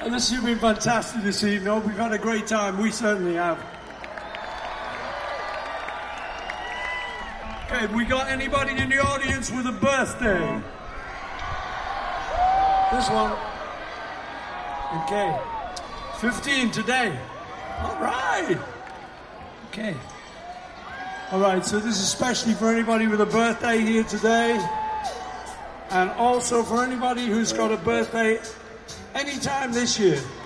This has been fantastic this evening. We've had a great time. We certainly have. Okay, have we got anybody in the audience with a birthday? This one. Okay. 15 today. All right. Okay. All right, so this is especially for anybody with a birthday here today. And also for anybody who's got a birthday anytime this year.